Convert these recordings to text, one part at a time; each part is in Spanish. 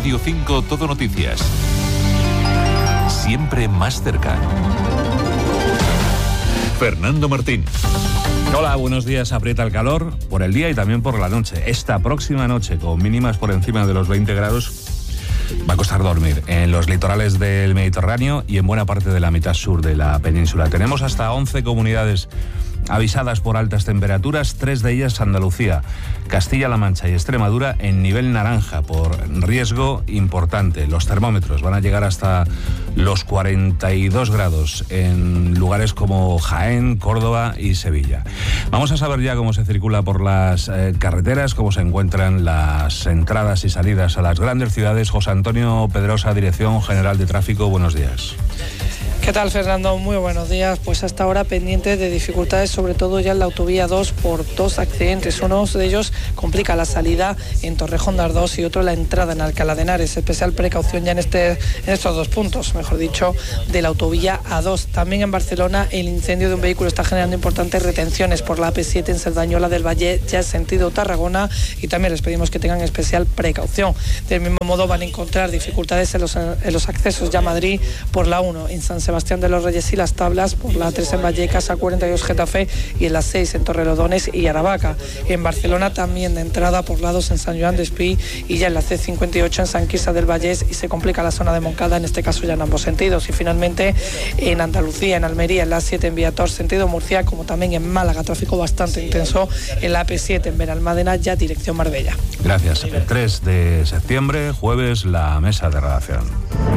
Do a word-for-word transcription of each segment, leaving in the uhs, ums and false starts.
Radio cinco Todo Noticias. Siempre más cerca. Fernando Martín. Hola, buenos días. Aprieta el calor por el día y también por la noche. Esta próxima noche, con mínimas por encima de los veinte grados, va a costar dormir en los litorales del Mediterráneo y en buena parte de la mitad sur de la península. Tenemos hasta once comunidades avisadas por altas temperaturas, tres de ellas Andalucía, Castilla-La Mancha y Extremadura en nivel naranja por riesgo importante. Los termómetros van a llegar hasta los cuarenta y dos grados en lugares como Jaén, Córdoba y Sevilla. Vamos a saber ya cómo se circula por las eh, carreteras, cómo se encuentran las entradas y salidas a las grandes ciudades. José Antonio Pedrosa, Dirección General de Tráfico, buenos días. ¿Qué tal, Fernando? Muy buenos días. Pues hasta ahora pendiente de dificultades, sobre todo ya en la autovía dos por dos accidentes. Uno de ellos complica la salida en Torrejón de Ardoz y otro la entrada en Alcalá de Henares. Especial precaución ya en, este, en estos dos puntos, mejor dicho, de la autovía A dos. También en Barcelona el incendio de un vehículo está generando importantes retenciones por la A P siete en Cerdañola del Valle, ya en sentido Tarragona, y también les pedimos que tengan especial precaución. Del mismo modo van a encontrar dificultades en los, en los accesos ya a Madrid por la uno en San Sebastián Sebastián de los Reyes y Las Tablas, por la tres en Vallecas, A cuarenta y dos Getafe y en la seis en Torrelodones y Aravaca. En Barcelona también de entrada por la dos en San Joan d'Espí y ya en la C cincuenta y ocho en San Quirze del Vallès, y se complica la zona de Moncada, en este caso ya en ambos sentidos. Y finalmente en Andalucía, en Almería, en la siete en Viator sentido Murcia, como también en Málaga, tráfico bastante intenso en la A P siete en Benalmádena, ya dirección Marbella. Gracias. El tres de septiembre, jueves, la mesa de redacción.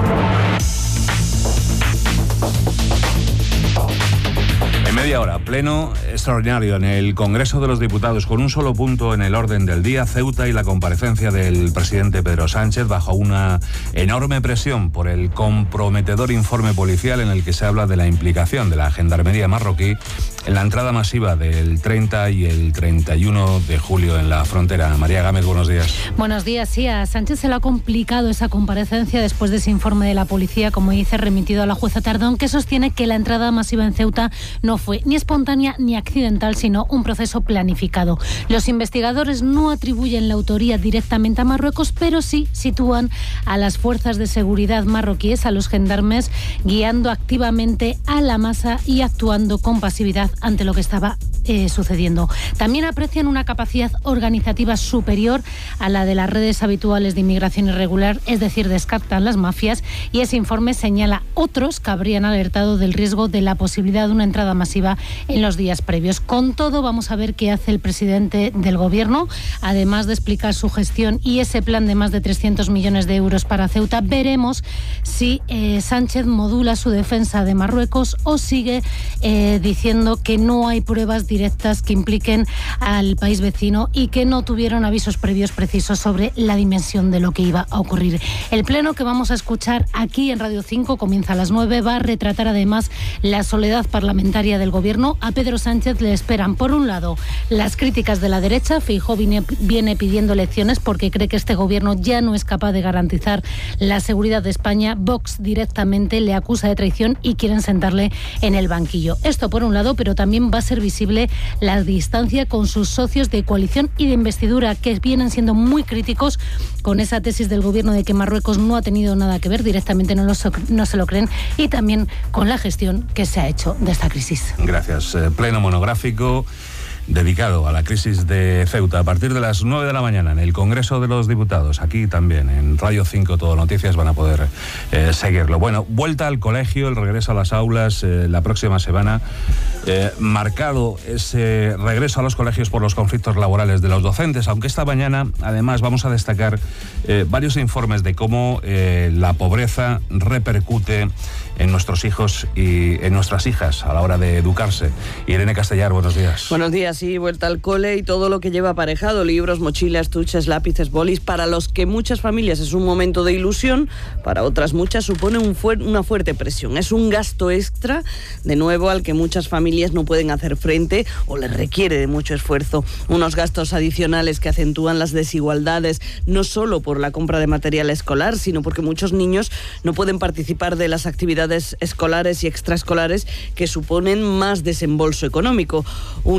En media hora, pleno extraordinario en el Congreso de los Diputados, con un solo punto en el orden del día: Ceuta y la comparecencia del presidente Pedro Sánchez, bajo una enorme presión por el comprometedor informe policial en el que se habla de la implicación de la gendarmería marroquí en la entrada masiva del treinta y el treinta y uno de julio en la frontera. María Gámez, buenos días. Buenos días. Sí, a Sánchez se le ha complicado esa comparecencia después de ese informe de la policía, como dice, remitido a la jueza Tardón, que sostiene que la entrada masiva en Ceuta no fue ni espontánea ni accidental, sino un proceso planificado. Los investigadores no atribuyen la autoría directamente a Marruecos, pero sí sitúan a las fuerzas de seguridad marroquíes, a los gendarmes, guiando activamente a la masa y actuando con pasividad ante lo que estaba eh, sucediendo. También aprecian una capacidad organizativa superior a la de las redes habituales de inmigración irregular, es decir, descartan las mafias, y ese informe señala otros que habrían alertado del riesgo de la posibilidad de una entrada masiva en los días previos. Con todo, vamos a ver qué hace el presidente del Gobierno, además de explicar su gestión y ese plan de más de trescientos millones de euros para Ceuta. Veremos si eh, Sánchez modula su defensa de Marruecos o sigue eh, diciendo que no hay pruebas directas que impliquen al país vecino y que no tuvieron avisos previos precisos sobre la dimensión de lo que iba a ocurrir. El pleno que vamos a escuchar aquí en Radio cinco comienza a las nueve. Va a retratar además la soledad parlamentaria del Gobierno. A Pedro Sánchez le esperan, por un lado, las críticas de la derecha. Feijóo viene, viene pidiendo elecciones porque cree que este Gobierno ya no es capaz de garantizar la seguridad de España. Vox directamente le acusa de traición y quieren sentarle en el banquillo. Esto por un lado, pero también va a ser visible la distancia con sus socios de coalición y de investidura, que vienen siendo muy críticos con esa tesis del Gobierno de que Marruecos no ha tenido nada que ver, directamente no, lo, no se lo creen, y también con la gestión que se ha hecho de esta crisis. Gracias. Eh, pleno monográfico dedicado a la crisis de Ceuta a partir de las nueve de la mañana en el Congreso de los Diputados. Aquí también en Radio cinco Todo Noticias van a poder eh, seguirlo. Bueno, vuelta al colegio, el regreso a las aulas eh, la próxima semana. Eh, marcado ese regreso a los colegios por los conflictos laborales de los docentes, aunque esta mañana además vamos a destacar eh, varios informes de cómo eh, la pobreza repercute en nuestros hijos y en nuestras hijas a la hora de educarse. Irene Castellar, buenos días. Buenos días, sí, vuelta al cole y todo lo que lleva aparejado: libros, mochilas, estuches, lápices, bolis, para los que muchas familias es un momento de ilusión, para otras muchas supone un fuer- una fuerte presión. Es un gasto extra, de nuevo, al que muchas familias no pueden hacer frente o les requiere de mucho esfuerzo. Unos gastos adicionales que acentúan las desigualdades, no solo por la compra de material escolar, sino porque muchos niños no pueden participar de las actividades escolares y extraescolares que suponen más desembolso económico. UNICEF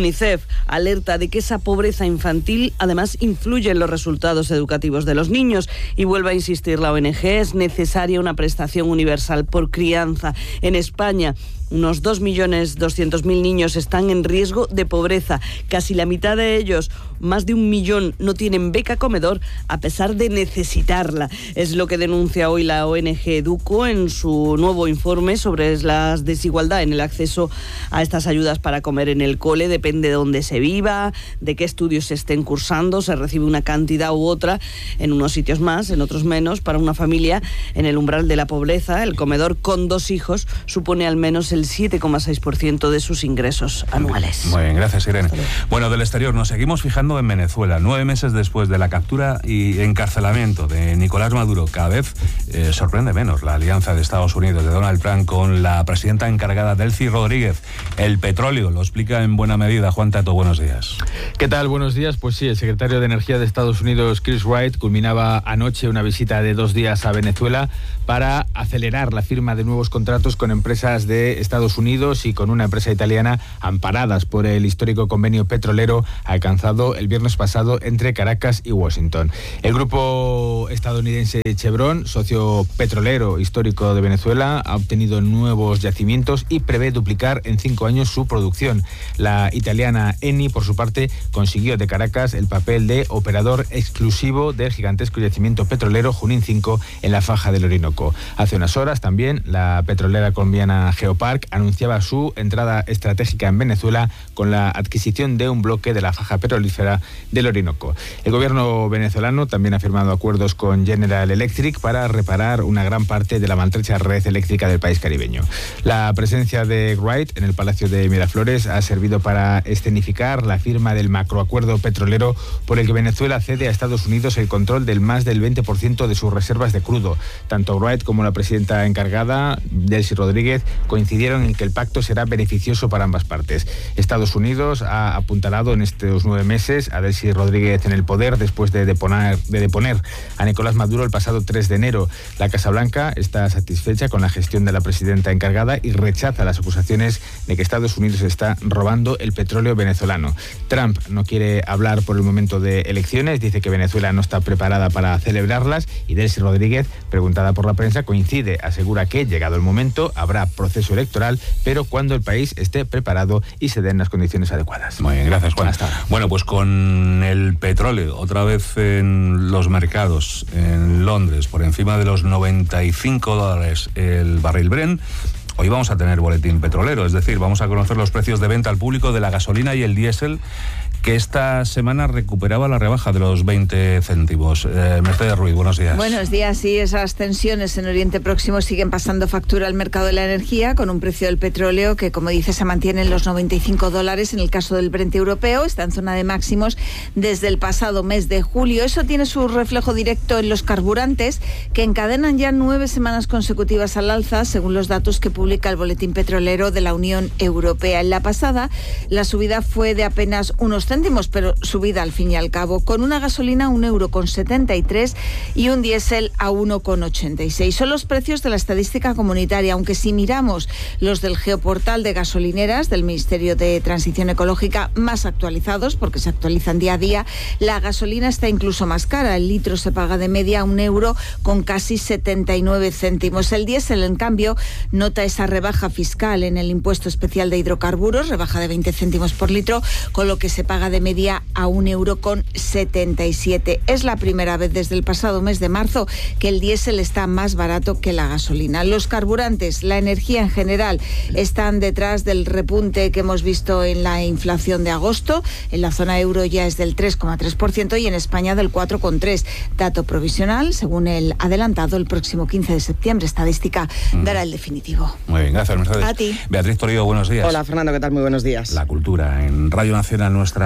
alerta de que esa pobreza infantil además influye en los resultados educativos de los niños. Y vuelve a insistir la O N G, es necesaria una prestación universal por crianza. En España, unos dos millones doscientos mil niños están en riesgo de pobreza. Casi la mitad de ellos, más de un millón, no tienen beca comedor a pesar de necesitarla. Es lo que denuncia hoy la O N G Educo en su nuevo informe sobre la desigualdad en el acceso a estas ayudas para comer en el cole. Depende de dónde se viva, de qué estudios se estén cursando, se recibe una cantidad u otra, en unos sitios más, en otros menos. Para una familia en el umbral de la pobreza, el comedor con dos hijos supone al menos el el siete coma seis por ciento de sus ingresos anuales. Muy bien, gracias, Irene. Bueno, del exterior nos seguimos fijando en Venezuela. Nueve meses después de la captura y encarcelamiento de Nicolás Maduro, cada vez eh, sorprende menos la alianza de Estados Unidos, de Donald Trump, con la presidenta encargada, Delcy Rodríguez. El petróleo lo explica en buena medida. Juan Tato, buenos días. ¿Qué tal? Buenos días. Pues sí, el secretario de Energía de Estados Unidos, Chris Wright, culminaba anoche una visita de dos días a Venezuela para acelerar la firma de nuevos contratos con empresas de Estados Unidos y con una empresa italiana, amparadas por el histórico convenio petrolero alcanzado el viernes pasado entre Caracas y Washington. El grupo estadounidense Chevron, socio petrolero histórico de Venezuela, ha obtenido nuevos yacimientos y prevé duplicar en cinco años su producción. La italiana Eni, por su parte, consiguió de Caracas el papel de operador exclusivo del gigantesco yacimiento petrolero Junín cinco en la faja del Orinoco. Hace unas horas también la petrolera colombiana Geopark anunciaba su entrada estratégica en Venezuela con la adquisición de un bloque de la faja petrolífera del Orinoco. El gobierno venezolano también ha firmado acuerdos con General Electric para reparar una gran parte de la maltrecha red eléctrica del país caribeño. La presencia de Wright en el Palacio de Miraflores ha servido para escenificar la firma del macroacuerdo petrolero por el que Venezuela cede a Estados Unidos el control del más del veinte por ciento de sus reservas de crudo. Tanto Wright como la presidenta encargada, Delcy Rodríguez, coincidieron en que el pacto será beneficioso para ambas partes. Estados Unidos ha apuntalado en estos nueve meses a Delcy Rodríguez en el poder después de deponer, de deponer a Nicolás Maduro el pasado tres de enero. La Casa Blanca está satisfecha con la gestión de la presidenta encargada y rechaza las acusaciones de que Estados Unidos está robando el petróleo venezolano. Trump no quiere hablar por el momento de elecciones, dice que Venezuela no está preparada para celebrarlas, y Delcy Rodríguez, preguntada por la prensa, coincide, asegura que, llegado el momento, habrá proceso electoral, pero cuando el país esté preparado y se den las condiciones adecuadas. Muy bien, gracias, Juan. Hasta ahora. Bueno, pues con el petróleo otra vez en los mercados, en Londres, por encima de los noventa y cinco dólares el barril Brent. Hoy vamos a tener boletín petrolero, es decir, vamos a conocer los precios de venta al público de la gasolina y el diésel, que esta semana recuperaba la rebaja de los veinte céntimos. Eh, Mercedes Ruiz, buenos días. Buenos días. Sí, esas tensiones en Oriente Próximo siguen pasando factura al mercado de la energía, con un precio del petróleo que, como dice, se mantiene en los noventa y cinco dólares. En el caso del Brent europeo, está en zona de máximos desde el pasado mes de julio. Eso tiene su reflejo directo en los carburantes, que encadenan ya nueve semanas consecutivas al alza, según los datos que publica el Boletín Petrolero de la Unión Europea. En la pasada, la subida fue de apenas unos céntimos, pero subida al fin y al cabo, con una gasolina a un euro con setenta y tres y un diésel a uno con ochenta y seis. Son los precios de la estadística comunitaria, aunque si miramos los del geoportal de gasolineras del Ministerio de Transición Ecológica, más actualizados, porque se actualizan día a día, la gasolina está incluso más cara. El litro se paga de media a un euro con casi setenta y nueve céntimos. El diésel, en cambio, nota esa rebaja fiscal en el impuesto especial de hidrocarburos, rebaja de veinte céntimos por litro, con lo que se paga de media a un euro con setenta y siete. Es la primera vez desde el pasado mes de marzo que el diésel está más barato que la gasolina. Los carburantes, la energía en general, están detrás del repunte que hemos visto en la inflación de agosto. En la zona euro ya es del tres coma tres por ciento y en España del cuatro coma tres por ciento. Dato provisional, según el adelantado, el próximo quince de septiembre. Estadística dará el definitivo. Muy bien, gracias, Mercedes. A ti. Beatriz Torío, buenos días. Hola, Fernando, ¿qué tal? Muy buenos días. La cultura en Radio Nacional, nuestra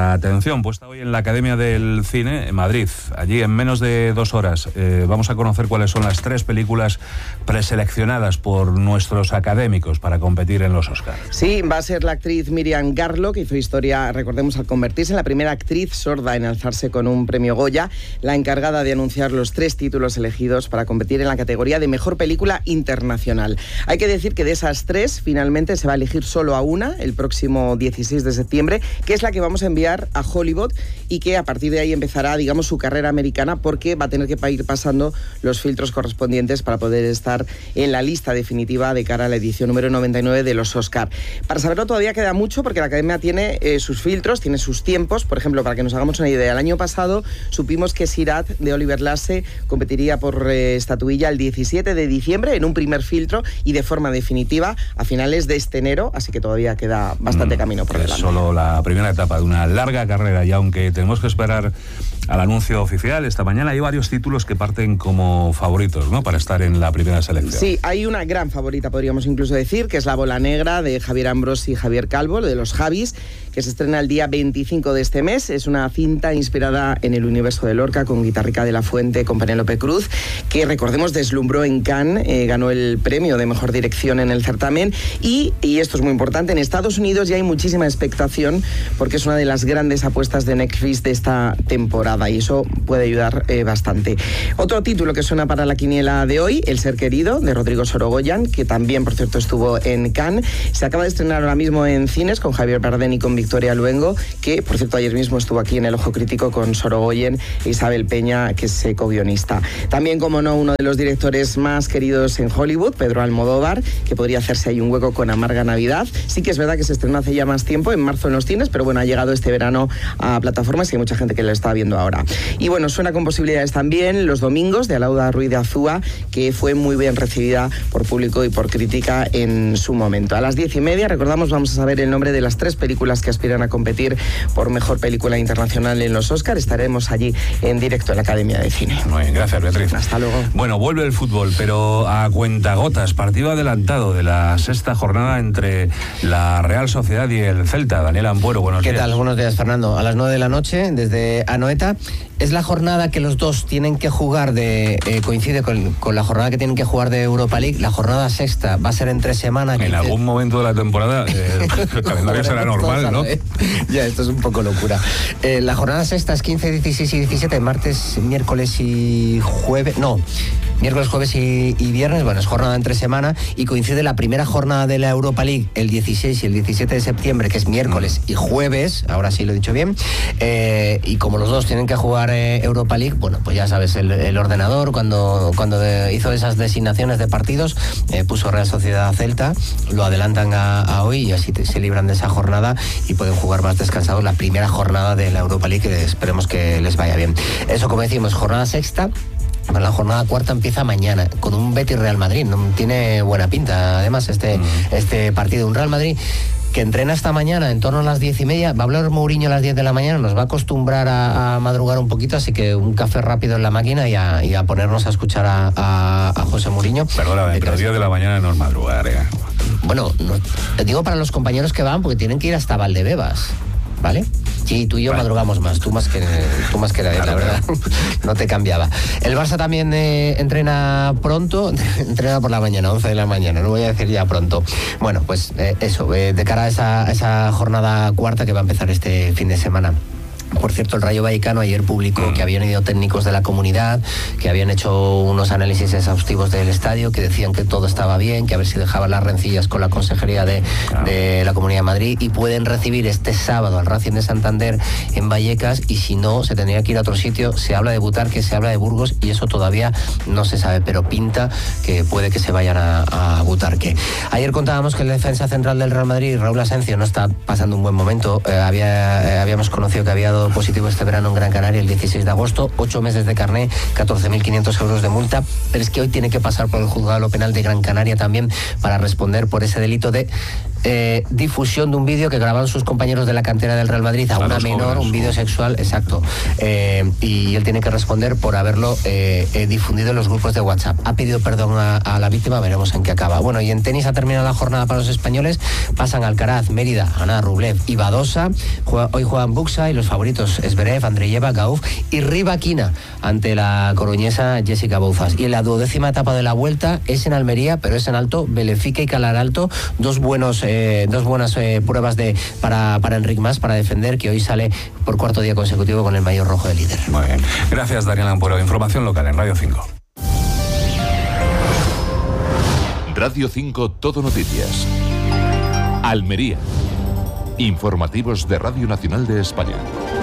nuestra atención puesta hoy en la Academia del Cine en Madrid. Allí, en menos de dos horas, eh, vamos a conocer cuáles son las tres películas preseleccionadas por nuestros académicos para competir en los Oscars. Sí, va a ser la actriz Miriam Garlo, que hizo historia, recordemos, al convertirse en la primera actriz sorda en alzarse con un premio Goya, la encargada de anunciar los tres títulos elegidos para competir en la categoría de Mejor Película Internacional. Hay que decir que de esas tres, finalmente se va a elegir solo a una el próximo dieciséis de septiembre, que es la que vamos a enviar a Hollywood y que a partir de ahí empezará, digamos, su carrera americana, porque va a tener que ir pasando los filtros correspondientes para poder estar en la lista definitiva de cara a la edición número noventa y nueve de los Oscar. Para saberlo todavía queda mucho, porque la Academia tiene eh, sus filtros, tiene sus tiempos. Por ejemplo, para que nos hagamos una idea, el año pasado supimos que Sirat, de Oliver Lasse, competiría por eh, estatuilla el diecisiete de diciembre en un primer filtro y de forma definitiva a finales de este enero, así que todavía queda bastante mm, camino por delante. Es solo la primera etapa de una larga carrera, y aunque tenemos que esperar al anuncio oficial esta mañana, hay varios títulos que parten como favoritos, ¿no?, para estar en la primera selección. Sí, hay una gran favorita, podríamos incluso decir, que es La Bola Negra, de Javier Ambrosi y Javier Calvo, de los Javis, que se estrena el día veinticinco de este mes. Es una cinta inspirada en el universo de Lorca, con Guitarrica de la Fuente, con Penélope Cruz, que, recordemos, deslumbró en Cannes, eh, ganó el premio de Mejor Dirección en el certamen, y, y esto es muy importante, en Estados Unidos ya hay muchísima expectación, porque es una de las grandes apuestas de Netflix de esta temporada, y eso puede ayudar eh, bastante. Otro título que suena para la quiniela de hoy, El Ser Querido, de Rodrigo Sorogoyan, que también, por cierto, estuvo en Cannes. Se acaba de estrenar ahora mismo en cines con Javier Bardem y con Victoria Luengo, que, por cierto, ayer mismo estuvo aquí en El Ojo Crítico con Sorogoyen e Isabel Peña, que es co-guionista. También, como no, uno de los directores más queridos en Hollywood, Pedro Almodóvar, que podría hacerse ahí un hueco con Amarga Navidad. Sí que es verdad que se estrenó hace ya más tiempo, en marzo en los cines, pero bueno, ha llegado este verano a plataformas y hay mucha gente que lo está viendo ahora. Y bueno, suena con posibilidades también Los Domingos, de Alauda Ruiz de Azúa, que fue muy bien recibida por público y por crítica en su momento. A las diez y media, recordamos, vamos a saber el nombre de las tres películas que aspiran a competir por Mejor Película Internacional en los Oscar. Estaremos allí en directo en la Academia de Cine. Muy bien, gracias, Beatriz. Hasta luego. Bueno, vuelve el fútbol, pero a cuentagotas. Partido adelantado de la sexta jornada entre la Real Sociedad y el Celta. Daniel Ampuero, buenos días. ¿Qué tal? Buenos días, Fernando. A las nueve de la noche, desde Anoeta. Es la jornada que los dos tienen que jugar de... Eh, coincide con, con la jornada que tienen que jugar de Europa League. La jornada sexta va a ser en tres semanas. En algún te... momento de la temporada eh, el calendario será normal, ¿no? Ya, esto es un poco locura. Eh, la jornada sexta es quince, dieciséis y diecisiete, martes, miércoles y jueves... No, miércoles, jueves y, y viernes. Bueno, es jornada entre semana y coincide la primera jornada de la Europa League el dieciséis y el diecisiete de septiembre, que es miércoles y jueves. Ahora sí lo he dicho bien. Eh, y como los dos tienen que jugar Europa League, bueno, pues ya sabes, el, el ordenador cuando, cuando de, hizo esas designaciones de partidos, eh, puso Real Sociedad Celta, lo adelantan a, a hoy y así te, se libran de esa jornada y pueden jugar más descansados la primera jornada de la Europa League, que esperemos que les vaya bien. Eso, como decimos, jornada sexta. Bueno, la jornada cuarta empieza mañana con un Betis Real Madrid. No tiene buena pinta, además, este, mm. este partido. Un Real Madrid que entrena esta mañana en torno a las diez y media. Va a hablar Mourinho a las diez de la mañana, nos va a acostumbrar a, a madrugar un poquito, así que un café rápido en la máquina y a, y a ponernos a escuchar a, a, a José Mourinho. Perdóname, pero diez de la mañana no es madrugar, ¿eh? Bueno, no, te digo para los compañeros que van, porque tienen que ir hasta Valdebebas, ¿vale? Sí, tú y yo vale. madrugamos más, tú más que tú más que nadie, la verdad. No te cambiaba. El Barça también eh, entrena pronto, entrena por la mañana, once de la mañana, no voy a decir ya pronto. Bueno, pues eh, eso, eh, de cara a esa, a esa jornada cuarta que va a empezar este fin de semana. Por cierto, el Rayo Vallecano ayer publicó que habían ido técnicos de la comunidad, que habían hecho unos análisis exhaustivos del estadio, que decían que todo estaba bien, que a ver si dejaban las rencillas con la Consejería de, de la Comunidad de Madrid, y pueden recibir este sábado al Racing de Santander en Vallecas, y si no, se tendría que ir a otro sitio. Se habla de Butarque, se habla de Burgos, y eso todavía no se sabe, pero pinta que puede que se vayan a, a Butarque. Ayer contábamos que el defensa central del Real Madrid, Raúl Asencio, no está pasando un buen momento. Eh, había, eh, habíamos conocido que había dado positivo este verano en Gran Canaria el dieciséis de agosto, ocho meses de carné, catorce mil quinientos euros de multa, pero es que hoy tiene que pasar por el juzgado penal de Gran Canaria también para responder por ese delito de eh, difusión de un vídeo que grabaron sus compañeros de la cantera del Real Madrid a, a una menor, jóvenes, un vídeo sexual, exacto. Eh, y él tiene que responder por haberlo eh, eh, difundido en los grupos de WhatsApp. Ha pedido perdón a, a la víctima, veremos en qué acaba. Bueno, y en tenis ha terminado la jornada para los españoles. Pasan Alcaraz, Mérida, Ana, Rublev y Badosa. Juega, hoy juegan Buxa y los favoritos Zverev, Andreyeva, Gauff y Rivaquina ante la coruñesa Jessica Bouzas. Y en la duodécima etapa de la Vuelta es en Almería, pero es en alto, Belefica y Calar Alto. Dos buenos, eh, dos buenas eh, pruebas de para, para Enric Mas, para defender, que hoy sale por cuarto día consecutivo con el maillot rojo de líder. Muy bien. Gracias, Daniel Ampuero. Información local en Radio cinco. Radio cinco Todo Noticias. Almería. Informativos de Radio Nacional de España.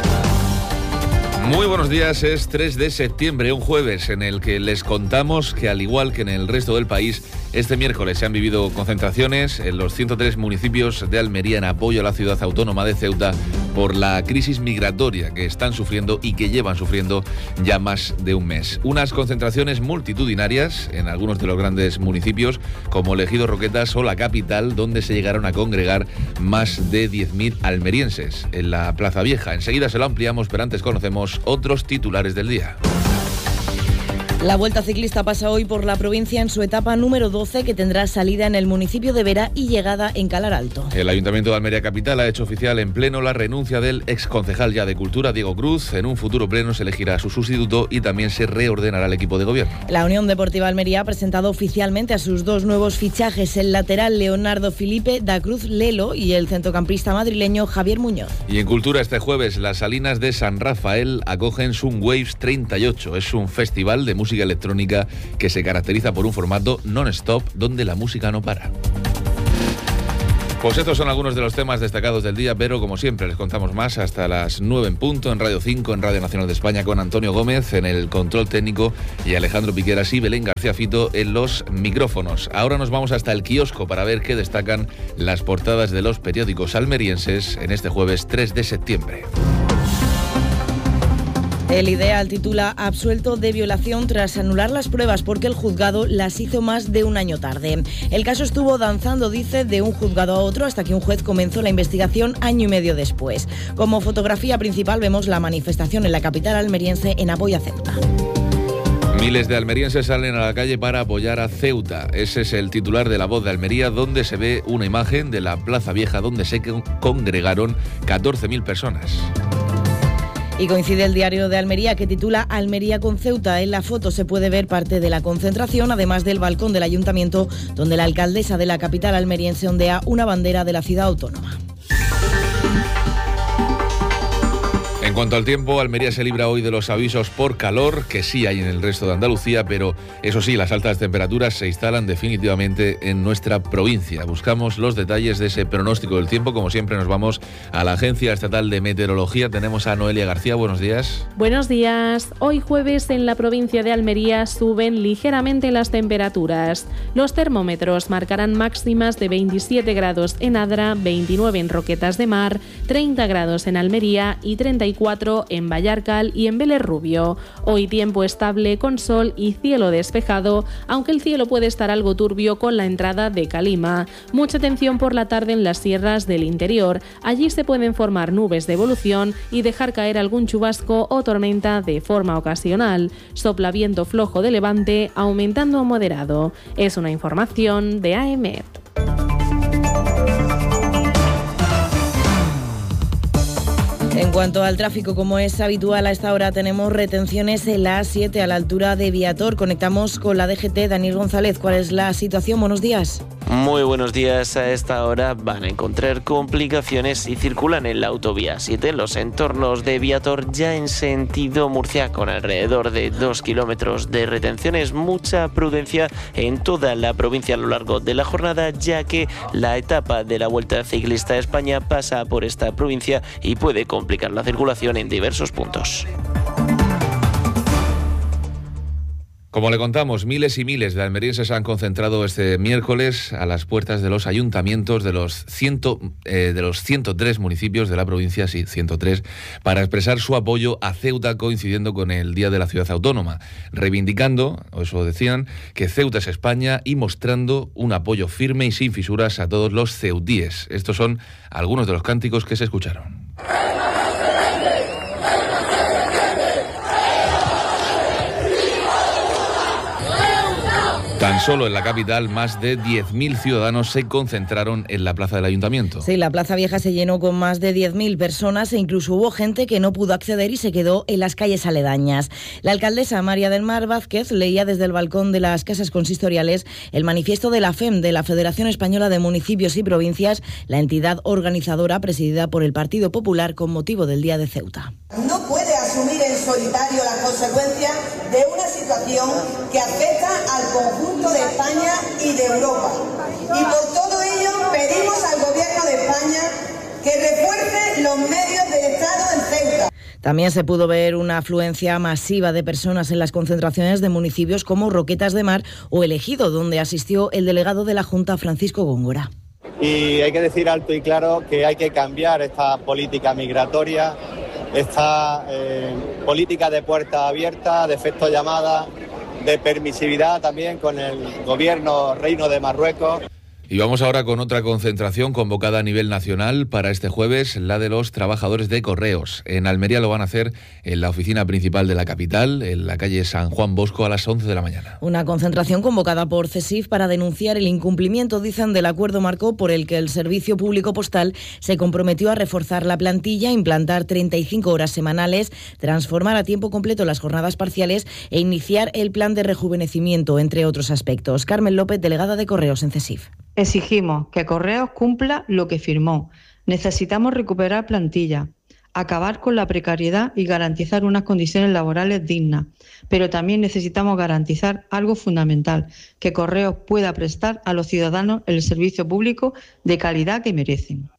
Muy buenos días, es tres de septiembre, un jueves en el que les contamos que, al igual que en el resto del país, este miércoles se han vivido concentraciones en los ciento tres municipios de Almería en apoyo a la ciudad autónoma de Ceuta por la crisis migratoria que están sufriendo y que llevan sufriendo ya más de un mes. Unas concentraciones multitudinarias en algunos de los grandes municipios como el Ejido Roquetas o la capital, donde se llegaron a congregar más de diez mil almerienses en la Plaza Vieja. Enseguida se lo ampliamos, pero antes conocemos otros titulares del día. La Vuelta Ciclista pasa hoy por la provincia en su etapa número doce, que tendrá salida en el municipio de Vera y llegada en Calar Alto. El Ayuntamiento de Almería Capital ha hecho oficial en pleno la renuncia del exconcejal ya de Cultura, Diego Cruz. En un futuro pleno se elegirá a su sustituto y también se reordenará el equipo de gobierno. La Unión Deportiva Almería ha presentado oficialmente a sus dos nuevos fichajes, el lateral Leonardo Felipe da Cruz Lelo y el centrocampista madrileño Javier Muñoz. Y en Cultura este jueves, las Salinas de San Rafael acogen Sunwaves treinta y ocho. Es un festival de música música electrónica que se caracteriza por un formato non-stop donde la música no para. Pues estos son algunos de los temas destacados del día, pero como siempre les contamos más hasta las nueve en punto en Radio cinco, en Radio Nacional de España, con Antonio Gómez en el control técnico y Alejandro Piqueras y Belén García Fito en los micrófonos. Ahora nos vamos hasta el kiosco para ver qué destacan las portadas de los periódicos almerienses en este jueves tres de septiembre. El Ideal titula absuelto de violación tras anular las pruebas porque el juzgado las hizo más de un año tarde. El caso estuvo danzando, dice, de un juzgado a otro hasta que un juez comenzó la investigación año y medio después. Como fotografía principal vemos la manifestación en la capital almeriense en apoyo a Ceuta. Miles de almerienses salen a la calle para apoyar a Ceuta. Ese es el titular de La Voz de Almería, donde se ve una imagen de la Plaza Vieja donde se congregaron catorce mil personas. Y coincide el Diario de Almería, que titula Almería con Ceuta. En la foto se puede ver parte de la concentración, además del balcón del ayuntamiento, donde la alcaldesa de la capital almeriense ondea una bandera de la ciudad autónoma. En cuanto al tiempo, Almería se libra hoy de los avisos por calor, que sí hay en el resto de Andalucía, pero eso sí, las altas temperaturas se instalan definitivamente en nuestra provincia. Buscamos los detalles de ese pronóstico del tiempo. Como siempre, nos vamos a la Agencia Estatal de Meteorología. Tenemos a Noelia García. Buenos días. Buenos días. Hoy jueves en la provincia de Almería suben ligeramente las temperaturas. Los termómetros marcarán máximas de veintisiete grados en Adra, veintinueve en Roquetas de Mar, treinta grados en Almería y treinta y cuatro en Vallarcal y en Vélez Rubio. Hoy tiempo estable con sol y cielo despejado, aunque el cielo puede estar algo turbio con la entrada de calima. Mucha atención por la tarde en las sierras del interior. Allí se pueden formar nubes de evolución y dejar caer algún chubasco o tormenta de forma ocasional. Sopla viento flojo de levante, aumentando a moderado. Es una información de A M E T. En cuanto al tráfico, como es habitual a esta hora, tenemos retenciones en la A siete a la altura de Viator. Conectamos con la D G T. Daniel González, ¿cuál es la situación? Buenos días. Muy buenos días. A esta hora van a encontrar complicaciones y circulan en la autovía siete en los entornos de Viator, ya en sentido Murcia, con alrededor de dos kilómetros de retenciones. Mucha prudencia en toda la provincia a lo largo de la jornada, ya que la etapa de la Vuelta Ciclista a España pasa por esta provincia y puede complicar la circulación en diversos puntos. Como le contamos, miles y miles de almerienses se han concentrado este miércoles a las puertas de los ayuntamientos de los, ciento, eh, de los ciento tres municipios de la provincia, sí, ciento tres, para expresar su apoyo a Ceuta, coincidiendo con el Día de la Ciudad Autónoma, reivindicando, o eso decían, que Ceuta es España y mostrando un apoyo firme y sin fisuras a todos los ceutíes. Estos son algunos de los cánticos que se escucharon. Tan solo en la capital, más de diez mil ciudadanos se concentraron en la plaza del ayuntamiento. Sí, la Plaza Vieja se llenó con más de diez mil personas e incluso hubo gente que no pudo acceder y se quedó en las calles aledañas. La alcaldesa María del Mar Vázquez leía desde el balcón de las casas consistoriales el manifiesto de la F E M, de la Federación Española de Municipios y Provincias, la entidad organizadora presidida por el Partido Popular con motivo del Día de Ceuta. No puede asumir en solitario las consecuencias de una situación que afecta al conjunto de España y de Europa. Y por todo ello pedimos al Gobierno de España que refuerce los medios del Estado en Ceuta. También se pudo ver una afluencia masiva de personas en las concentraciones de municipios como Roquetas de Mar o El Ejido, donde asistió el delegado de la Junta, Francisco Góngora. Y hay que decir alto y claro que hay que cambiar esta política migratoria, esta eh, política de puerta abierta, de efecto llamada, de permisividad también con el gobierno Reino de Marruecos. Y vamos ahora con otra concentración convocada a nivel nacional para este jueves, la de los trabajadores de Correos. En Almería lo van a hacer en la oficina principal de la capital, en la calle San Juan Bosco, a las once de la mañana. Una concentración convocada por CESIF para denunciar el incumplimiento, dicen, del acuerdo marco por el que el Servicio Público Postal se comprometió a reforzar la plantilla, implantar treinta y cinco horas semanales, transformar a tiempo completo las jornadas parciales e iniciar el plan de rejuvenecimiento, entre otros aspectos. Carmen López, delegada de Correos en CESIF. Exigimos que Correos cumpla lo que firmó. Necesitamos recuperar plantilla, acabar con la precariedad y garantizar unas condiciones laborales dignas. Pero también necesitamos garantizar algo fundamental, que Correos pueda prestar a los ciudadanos el servicio público de calidad que merecen.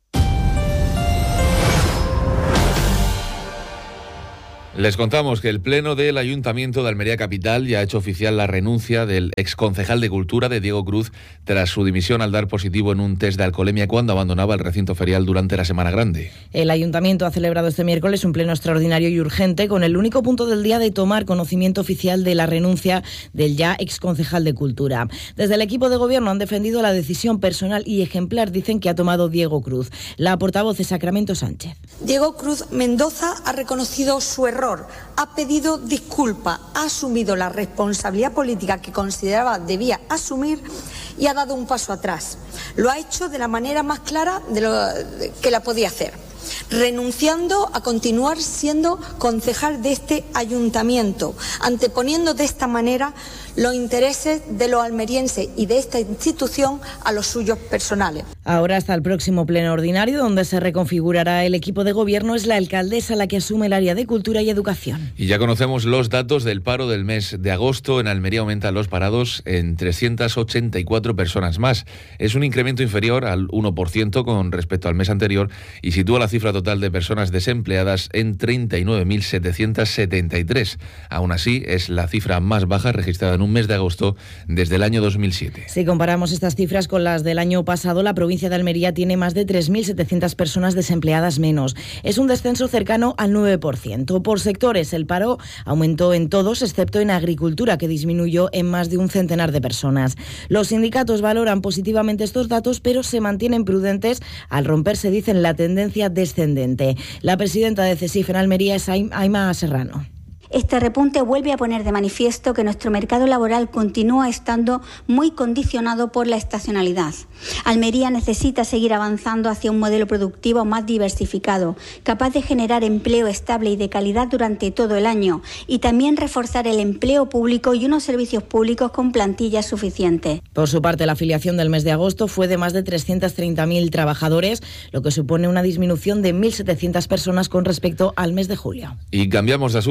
Les contamos que el Pleno del Ayuntamiento de Almería Capital ya ha hecho oficial la renuncia del exconcejal de Cultura, de Diego Cruz, tras su dimisión al dar positivo en un test de alcoholemia cuando abandonaba el recinto ferial durante la Semana Grande. El Ayuntamiento ha celebrado este miércoles un pleno extraordinario y urgente con el único punto del día de tomar conocimiento oficial de la renuncia del ya exconcejal de Cultura. Desde el equipo de gobierno han defendido la decisión personal y ejemplar, dicen, que ha tomado Diego Cruz. La portavoz es Sacramento Sánchez. Diego Cruz Mendoza ha reconocido su error. Ha pedido disculpas, ha asumido la responsabilidad política que consideraba debía asumir y ha dado un paso atrás. Lo ha hecho de la manera más clara de lo que la podía hacer, renunciando a continuar siendo concejal de este ayuntamiento, anteponiendo de esta manera los intereses de los almerienses y de esta institución a los suyos personales. Ahora, hasta el próximo pleno ordinario, donde se reconfigurará el equipo de gobierno, es la alcaldesa la que asume el área de Cultura y Educación. Y ya conocemos los datos del paro del mes de agosto. En Almería aumentan los parados en trescientas ochenta y cuatro personas más. Es un incremento inferior al uno por ciento con respecto al mes anterior y sitúa la cifra total de personas desempleadas en treinta y nueve mil setecientos setenta y tres. Aún así, es la cifra más baja registrada en un mes de agosto desde el año dos mil siete. Si comparamos estas cifras con las del año pasado, la provincia de Almería tiene más de tres mil setecientas personas desempleadas menos. Es un descenso cercano al nueve por ciento. Por sectores, el paro aumentó en todos, excepto en agricultura, que disminuyó en más de un centenar de personas. Los sindicatos valoran positivamente estos datos, pero se mantienen prudentes al romperse, dicen, la tendencia descendente. La presidenta de CESIF en Almería es Aima Serrano. Este repunte vuelve a poner de manifiesto que nuestro mercado laboral continúa estando muy condicionado por la estacionalidad. Almería necesita seguir avanzando hacia un modelo productivo más diversificado, capaz de generar empleo estable y de calidad durante todo el año, y también reforzar el empleo público y unos servicios públicos con plantillas suficientes. Por su parte, la afiliación del mes de agosto fue de más de trescientos treinta mil trabajadores, lo que supone una disminución de mil setecientas personas con respecto al mes de julio. Y cambiamos de asunto porque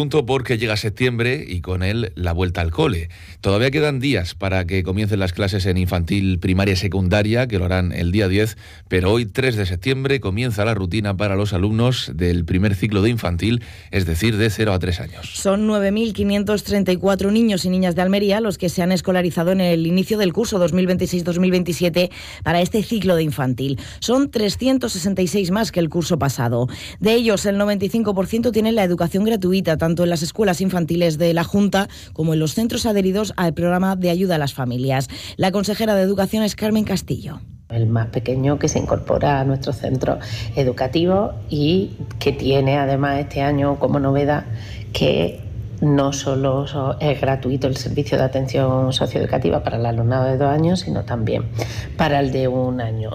que llega septiembre y con él la vuelta al cole. Todavía quedan días para que comiencen las clases en infantil, primaria y secundaria, que lo harán el día diez, pero hoy, tres de septiembre, comienza la rutina para los alumnos del primer ciclo de infantil, es decir, de cero a tres años. Son nueve mil quinientos treinta y cuatro niños y niñas de Almería los que se han escolarizado en el inicio del curso dos mil veintiséis dos mil veintisiete para este ciclo de infantil. Son trescientos sesenta y seis más que el curso pasado. De ellos, el noventa y cinco por ciento tienen la educación gratuita, tanto en las escuelas infantiles de la Junta como en los centros adheridos al programa de ayuda a las familias. La consejera de Educación es Carmen Castillo. El más pequeño que se incorpora a nuestro centro educativo y que tiene además este año como novedad que no solo es gratuito el servicio de atención socioeducativa para el alumnado de dos años, sino también para el de un año.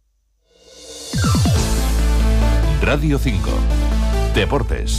Radio cinco. Deportes.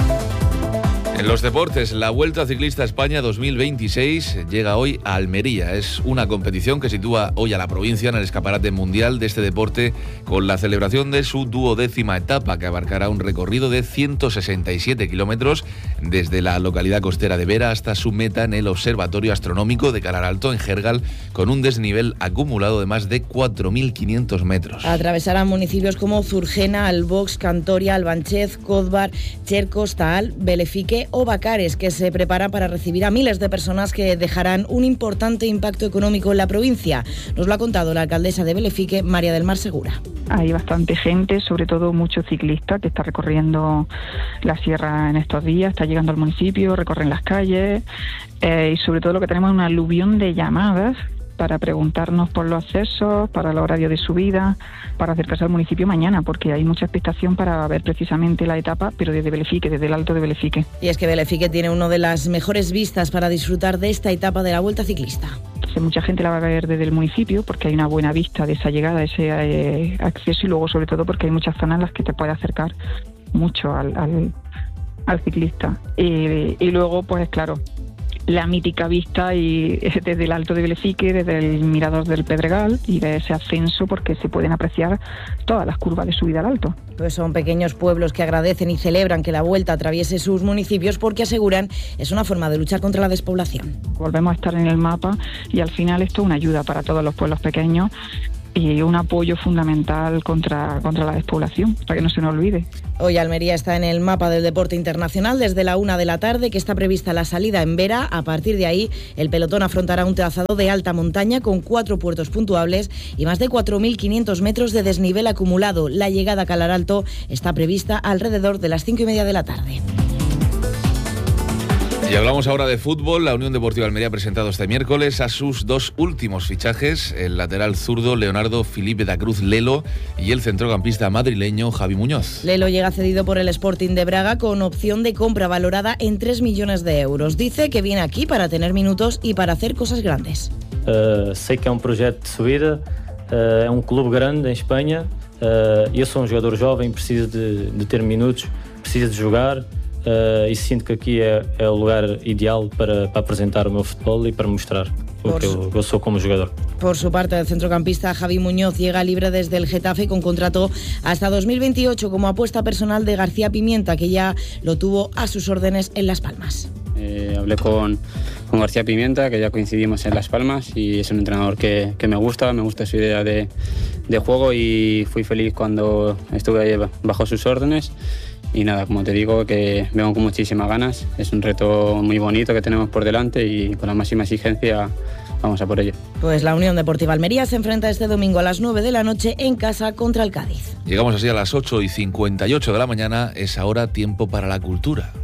En los deportes, la Vuelta Ciclista a España dos mil veintiséis llega hoy a Almería. Es una competición que sitúa hoy a la provincia en el escaparate mundial de este deporte con la celebración de su duodécima etapa, que abarcará un recorrido de ciento sesenta y siete kilómetros desde la localidad costera de Vera hasta su meta en el Observatorio Astronómico de Calaralto, en Jergal, con un desnivel acumulado de más de cuatro mil quinientos metros. Atravesarán municipios como Zurgena, Albox, Cantoria, Albanchez, Códvar, Chercos, Taal, Belefique o Bacares, que se preparan para recibir a miles de personas que dejarán un importante impacto económico en la provincia. Nos lo ha contado la alcaldesa de Belefique, María del Mar Segura. Hay bastante gente, sobre todo muchos ciclistas que está recorriendo la sierra en estos días, está llegando al municipio, recorren las calles eh, y sobre todo lo que tenemos es una aluvión de llamadas para preguntarnos por los accesos, para el horario de subida, para acercarse al municipio mañana, porque hay mucha expectación para ver precisamente la etapa, pero desde Belefique, desde el Alto de Belefique. Y es que Belefique tiene una de las mejores vistas para disfrutar de esta etapa de la Vuelta Ciclista. Entonces, mucha gente la va a ver desde el municipio porque hay una buena vista de esa llegada, ese eh, acceso, y luego sobre todo porque hay muchas zonas en las que te puede acercar mucho al, al, al ciclista. Y, y luego, pues claro, la mítica vista y desde el Alto de Belefique, desde el mirador del Pedregal y de ese ascenso, porque se pueden apreciar todas las curvas de subida al alto. Pues son pequeños pueblos que agradecen y celebran que la Vuelta atraviese sus municipios porque aseguran es una forma de luchar contra la despoblación. Volvemos a estar en el mapa y al final esto es una ayuda para todos los pueblos pequeños y un apoyo fundamental contra, contra la despoblación, para que no se nos olvide. Hoy Almería está en el mapa del deporte internacional desde la una de la tarde, que está prevista la salida en Vera. A partir de ahí, el pelotón afrontará un trazado de alta montaña con cuatro puertos puntuables y más de cuatro mil quinientos metros de desnivel acumulado. La llegada a Calaralto está prevista alrededor de las cinco y media de la tarde. Y hablamos ahora de fútbol. La Unión Deportiva Almería ha presentado este miércoles a sus dos últimos fichajes, el lateral zurdo Leonardo Filipe da Cruz Lelo y el centrocampista madrileño Javi Muñoz. Lelo llega cedido por el Sporting de Braga con opción de compra valorada en tres millones de euros. Dice que viene aquí para tener minutos y para hacer cosas grandes. Uh, sei que é um projeto de subida, uh, é um clube grande em Espanha. Uh, eu sou um jogador jovem, preciso de, de ter minutos, preciso de jogar. Uh, e sinto que aqui é, é o lugar ideal para, para apresentar o meu futebol e para mostrar o que eu, eu sou como jogador. Por su parte, el centrocampista Javi Muñoz llega libre desde el Getafe con contrato hasta dos mil veintiocho como apuesta personal de García Pimienta, que ya lo tuvo a sus órdenes en Las Palmas. Eh, hablé con, con García Pimienta, que ya coincidimos en Las Palmas, y es un entrenador que, que me gusta, me gusta su idea de, de juego y fui feliz cuando estuve ahí bajo sus órdenes. Y nada, como te digo, que vengo con muchísimas ganas. Es un reto muy bonito que tenemos por delante y con la máxima exigencia vamos a por ello. Pues la Unión Deportiva Almería se enfrenta este domingo a las nueve de la noche en casa contra el Cádiz. Llegamos así a las ocho y cincuenta y ocho de la mañana. Es ahora tiempo para la cultura.